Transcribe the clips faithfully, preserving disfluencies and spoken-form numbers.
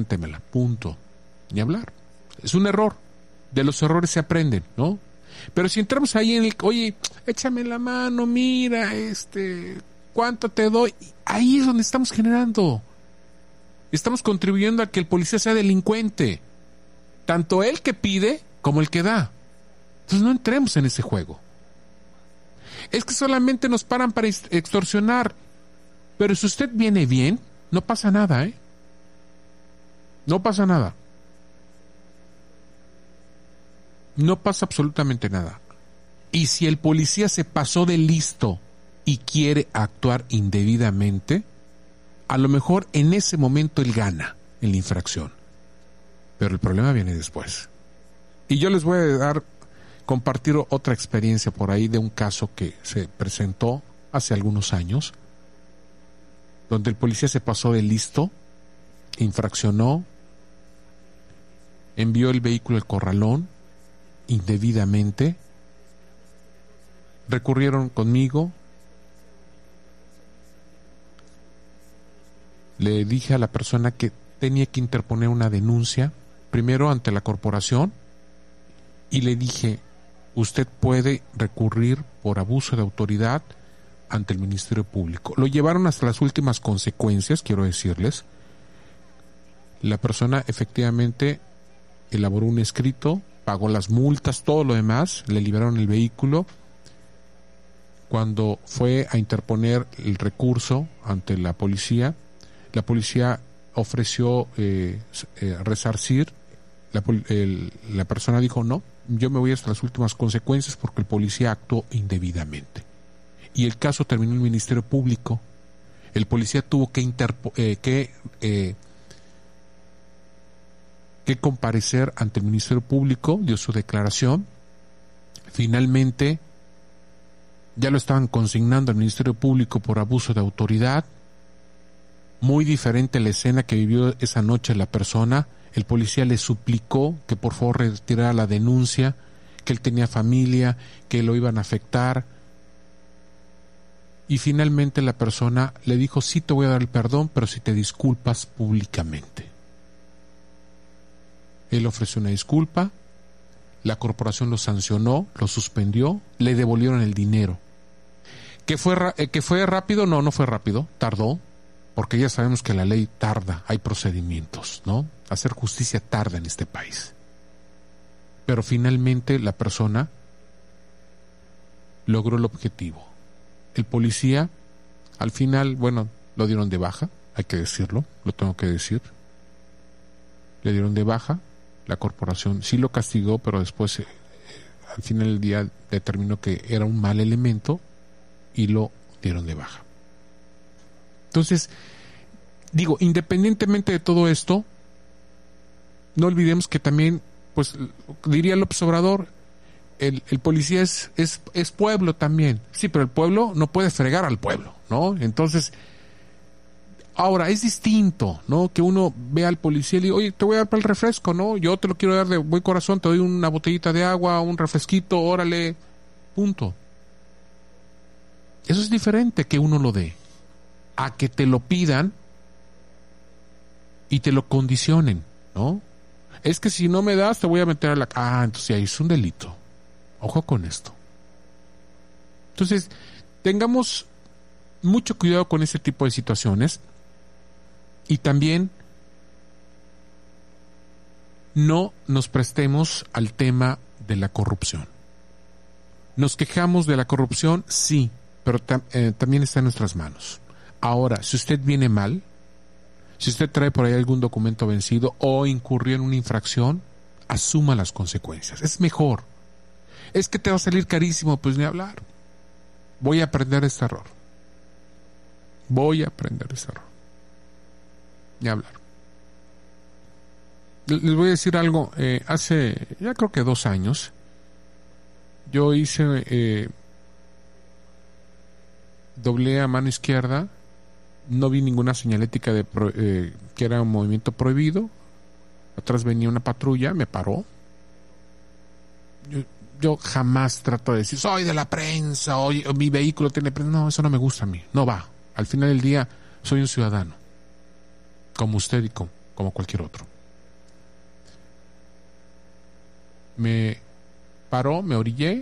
levántemela, punto. Ni hablar. Es un error. De los errores se aprenden, ¿no? Pero si entramos ahí en el, oye, échame la mano, mira, este, ¿cuánto te doy? Ahí es donde estamos generando. Estamos contribuyendo a que el policía sea delincuente. Tanto el que pide como el que da. Entonces no entremos en ese juego. Es que solamente nos paran para extorsionar. Pero si usted viene bien, no pasa nada, ¿eh? No pasa nada. No pasa absolutamente nada. Y si el policía se pasó de listo y quiere actuar indebidamente, a lo mejor en ese momento él gana en la infracción. Pero el problema viene después. Y yo les voy a dar, compartir otra experiencia por ahí de un caso que se presentó hace algunos años, donde el policía se pasó de listo, infraccionó, envió el vehículo al corralón indebidamente, recurrieron conmigo, le dije a la persona que tenía que interponer una denuncia, primero ante la corporación, y le dije, usted puede recurrir por abuso de autoridad ante el Ministerio Público. Lo llevaron hasta las últimas consecuencias, quiero decirles. La persona efectivamente elaboró un escrito, pagó las multas, todo lo demás, le liberaron el vehículo. Cuando fue a interponer el recurso ante la policía, la policía ofreció eh, eh, resarcir, la, el, la persona dijo no, yo me voy hasta las últimas consecuencias porque el policía actuó indebidamente. Y el caso terminó en el Ministerio Público. El policía tuvo que, interpo, eh, que, eh, que comparecer ante el Ministerio Público, dio su declaración. Finalmente, ya lo estaban consignando al Ministerio Público por abuso de autoridad. Muy diferente la escena que vivió esa noche la persona. El policía le suplicó que por favor retirara la denuncia, que él tenía familia, que lo iban a afectar. Y finalmente la persona le dijo, sí te voy a dar el perdón, pero si te disculpas públicamente. Él ofreció una disculpa, la corporación lo sancionó, lo suspendió, le devolvieron el dinero. ¿Que fue, eh, que fue rápido? No, no fue rápido, tardó, porque ya sabemos que la ley tarda, hay procedimientos, ¿no? Hacer justicia tarda en este país. Pero finalmente la persona logró el objetivo. El policía, al final, bueno, lo dieron de baja, hay que decirlo, lo tengo que decir. Le dieron de baja, la corporación sí lo castigó, pero después, eh, al final del día, determinó que era un mal elemento y lo dieron de baja. Entonces, digo, independientemente de todo esto, no olvidemos que también, pues, diría López Obrador, el, el policía es, es, es pueblo también. Sí, pero el pueblo no puede fregar al pueblo, ¿no? Entonces, ahora, es distinto, ¿no? Que uno vea al policía y le diga, oye, te voy a dar para el refresco, ¿no? Yo te lo quiero dar de buen corazón, te doy una botellita de agua, un refresquito, órale, punto. Eso es diferente que uno lo dé, a que te lo pidan y te lo condicionen, ¿no? Es que si no me das te voy a meter a la... Ah, entonces ahí es un delito. Ojo con esto. Entonces, tengamos mucho cuidado con ese tipo de situaciones y también no nos prestemos al tema de la corrupción. Nos quejamos de la corrupción, sí, pero tam- eh, también está en nuestras manos. Ahora, si usted viene mal, si usted trae por ahí algún documento vencido o incurrió en una infracción, asuma las consecuencias. Es mejor. Es que te va a salir carísimo, pues ni hablar. Voy a aprender este error. Voy a aprender este error. Ni hablar. Les voy a decir algo. Eh, hace, ya creo que dos años, yo hice, eh, doblé a mano izquierda. No vi ninguna señalética de pro, eh, que era un movimiento prohibido. Atrás venía una patrulla, me paró. Yo, yo jamás trato de decir, soy de la prensa, o, o mi vehículo tiene prensa. No, eso no me gusta a mí. No va. Al final del día, soy un ciudadano. Como usted y como, como cualquier otro. Me paró, me orillé,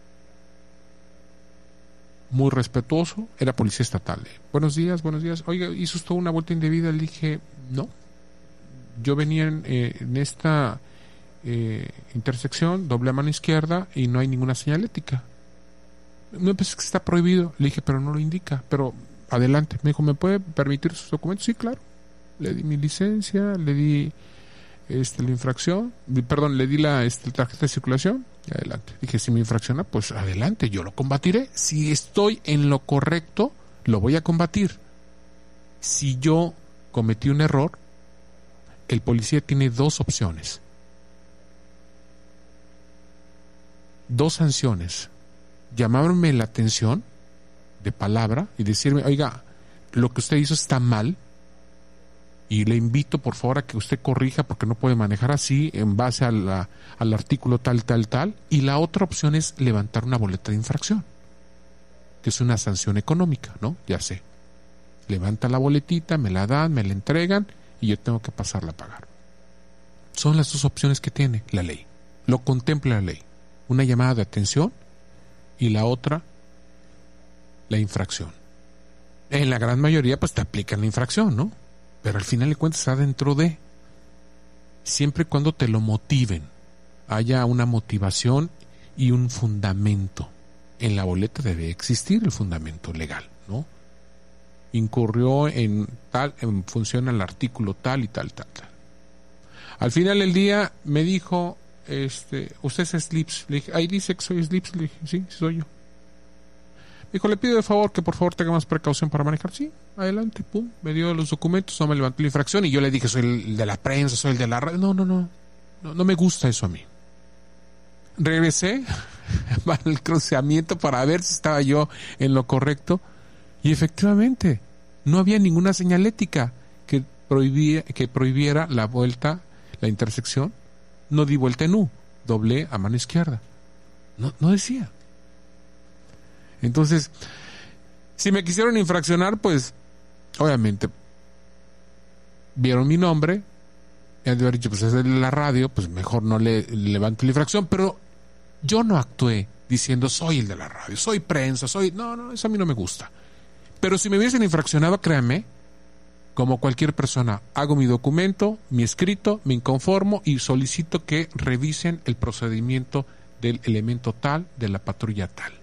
muy respetuoso, era policía estatal. Buenos días, buenos días. Oiga, ¿hizo usted una vuelta indebida? Le dije, no. Yo venía en, eh, en esta eh, intersección, doble a mano izquierda, y no hay ninguna señalética. No, pues es que está prohibido. Le dije, pero no lo indica. Pero adelante. Me dijo, ¿me puede permitir sus documentos? Sí, claro. Le di mi licencia, le di este, la infracción, perdón, le di la este, tarjeta de circulación y adelante. Dije, si me infracciona, pues adelante, yo lo combatiré. Si estoy en lo correcto, lo voy a combatir. Si yo cometí un error, el policía tiene dos opciones. Dos sanciones. Llamarme la atención de palabra y decirme, oiga, lo que usted hizo está mal y le invito por favor a que usted corrija porque no puede manejar así en base a la, al artículo tal, tal, tal. Y la otra opción es levantar una boleta de infracción, que es una sanción económica, ¿no? Ya sé. Levanta la boletita, me la dan, me la entregan y yo tengo que pasarla a pagar. Son las dos opciones que tiene la ley. Lo contempla la ley. Una llamada de atención y la otra, la infracción. En la gran mayoría, pues te aplican la infracción, ¿no? Pero al final de cuentas está dentro de, siempre y cuando te lo motiven, haya una motivación y un fundamento. En la boleta debe existir el fundamento legal, ¿no? Incurrió en tal, en función al artículo tal y tal, tal, tal. Al final del día me dijo, este, usted es Slips. Le dije, ahí dice que soy Slips. Le dije, sí, soy yo. Me dijo, le pido de favor que por favor tenga más precaución para manejar. Sí, adelante, pum, me dio los documentos, no me levantó la infracción y yo le dije, soy el de la prensa, soy el de la radio. No, no, no, no, no me gusta eso a mí. Regresé al cruceamiento para ver si estaba yo en lo correcto y efectivamente no había ninguna señalética que prohibía, que prohibiera la vuelta, la intersección. No di vuelta en U, doblé a mano izquierda. No, no decía. Entonces, si me quisieron infraccionar, pues, obviamente, vieron mi nombre, y han de haber dicho, pues es de la radio, pues mejor no le, le levanto la infracción, pero yo no actué diciendo, soy el de la radio, soy prensa, soy... No, no, eso a mí no me gusta. Pero si me hubiesen infraccionado, créanme, como cualquier persona, hago mi documento, mi escrito, me inconformo y solicito que revisen el procedimiento del elemento tal, de la patrulla tal.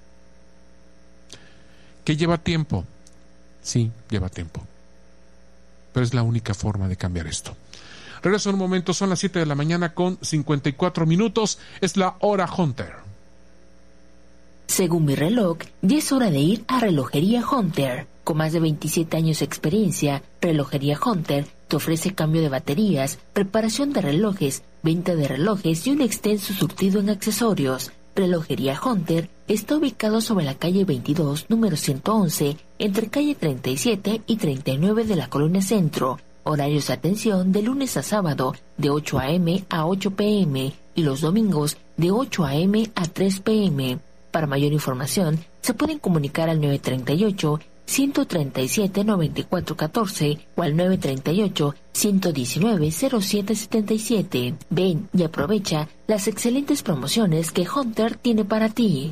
¿Que lleva tiempo? Sí, lleva tiempo. Pero es la única forma de cambiar esto. Regreso en un momento, son las siete de la mañana con cincuenta y cuatro minutos. Es la hora Hunter. Según mi reloj, ya es hora de ir a Relojería Hunter. Con más de veintisiete años de experiencia, Relojería Hunter te ofrece cambio de baterías, reparación de relojes, venta de relojes y un extenso surtido en accesorios. Relojería Hunter está ubicado sobre la calle veintidós, número ciento once, entre calle treinta y siete y treinta y nueve de la Colonia Centro. Horarios de atención de lunes a sábado de ocho a eme a ocho pe eme y los domingos de ocho a eme a tres pe eme. Para mayor información, se pueden comunicar al nueve treinta y ocho, ciento treinta y siete, noventa y cuatro catorce o al nueve treinta y ocho, ciento diecinueve, cero siete setenta y siete. Ven y aprovecha las excelentes promociones que Hunter tiene para ti.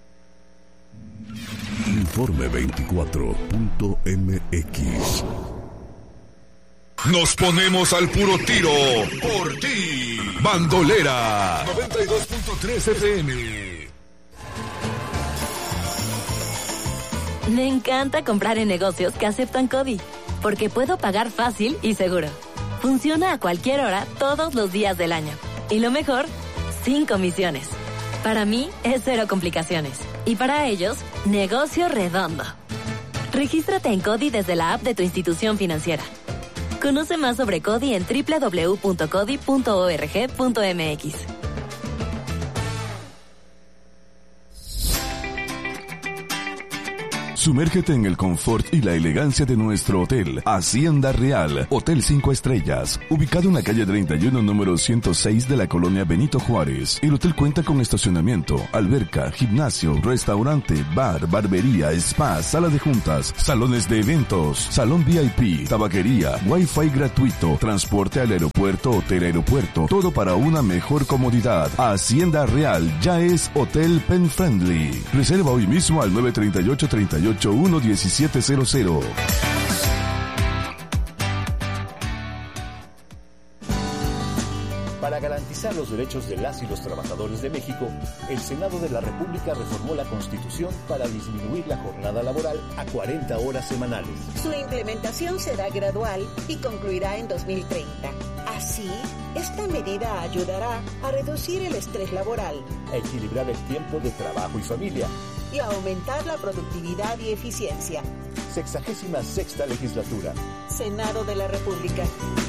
Informe veinticuatro punto eme equis. Nos ponemos al puro tiro por ti. Bandolera noventa y dos punto tres efe eme. Me encanta comprar en negocios que aceptan CODI, porque puedo pagar fácil y seguro. Funciona a cualquier hora, todos los días del año. Y lo mejor, sin comisiones. Para mí, es cero complicaciones. Y para ellos, negocio redondo. Regístrate en CODI desde la app de tu institución financiera. Conoce más sobre CODI en doble u doble u doble u punto codi punto org punto eme equis. Sumérgete en el confort y la elegancia de nuestro hotel, Hacienda Real, Hotel cinco Estrellas, ubicado en la calle treinta y uno, número ciento seis de la colonia Benito Juárez. El hotel cuenta con estacionamiento, alberca, gimnasio, restaurante, bar, barbería, spa, sala de juntas, salones de eventos, salón V I P, tabaquería, wifi gratuito, transporte al aeropuerto, hotel aeropuerto, todo para una mejor comodidad. Hacienda Real ya es Hotel Pen Friendly. Reserva hoy mismo al nueve tres ocho, tres ocho uno, uno siete cero cero. Para garantizar los derechos de las y los trabajadores de México, el Senado de la República reformó la Constitución para disminuir la jornada laboral a cuarenta horas semanales. Su implementación será gradual y concluirá en dos mil treinta. Así, esta medida ayudará a reducir el estrés laboral, a equilibrar el tiempo de trabajo y familia y a aumentar la productividad y eficiencia. Sexagésima sexta legislatura. Senado de la República.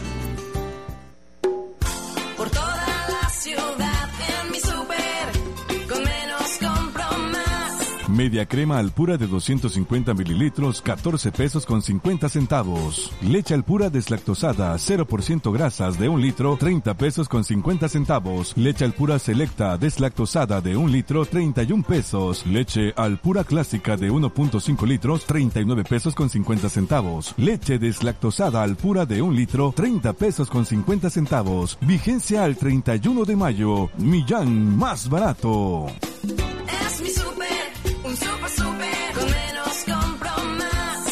Por toda la ciudad en mi súper, con menos compro más. Media crema Alpura de doscientos cincuenta mililitros, catorce pesos con cincuenta centavos. Leche Alpura deslactosada, cero por ciento grasas de un litro, treinta pesos con cincuenta centavos. Leche Alpura Selecta deslactosada de un litro, treinta y un pesos. Leche Alpura Clásica de uno punto cinco litros, treinta y nueve pesos con cincuenta centavos. Leche deslactosada Alpura de un litro, treinta pesos con cincuenta centavos. Vigencia al treinta y uno de mayo. Millán más barato. Es mi súper. Un super, super, con menos compro más.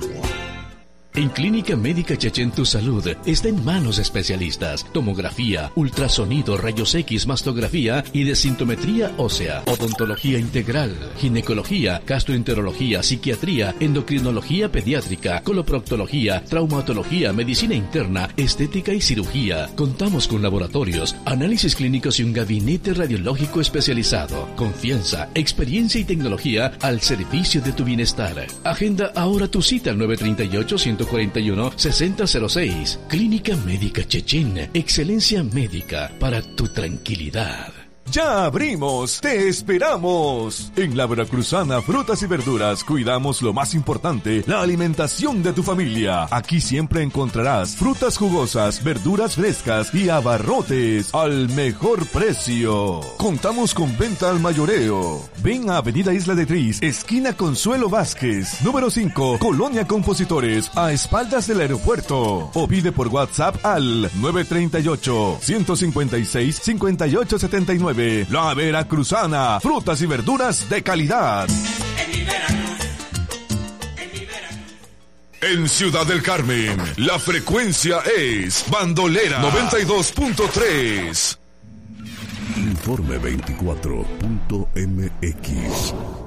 En Clínica Médica Chechen tu salud está en manos de especialistas. Tomografía, ultrasonido, rayos X, mastografía y desintometría ósea. Odontología integral, ginecología, gastroenterología, psiquiatría, endocrinología pediátrica, coloproctología, traumatología, medicina interna, estética y cirugía. Contamos con laboratorios, análisis clínicos y un gabinete radiológico especializado. Confianza, experiencia y tecnología al servicio de tu bienestar. Agenda ahora tu cita al nueve tres ocho, uno cuatro uno, seis cero cero seis. Clínica Médica Chechen. Excelencia médica para tu tranquilidad. ¡Ya abrimos! ¡Te esperamos! En la Veracruzana Frutas y Verduras cuidamos lo más importante, la alimentación de tu familia. Aquí siempre encontrarás frutas jugosas, verduras frescas y abarrotes al mejor precio. Contamos con venta al mayoreo. Ven a Avenida Isla de Tris, esquina Consuelo Vázquez, número cinco, Colonia Compositores, a espaldas del aeropuerto. O pide por WhatsApp al nueve tres ocho, uno cinco seis, cinco ocho siete nueve. La Veracruzana, frutas y verduras de calidad. En mi Veracruz, en mi Veracruz. En Ciudad del Carmen, la frecuencia es Bandolera noventa y dos punto tres. Informe veinticuatro punto m x.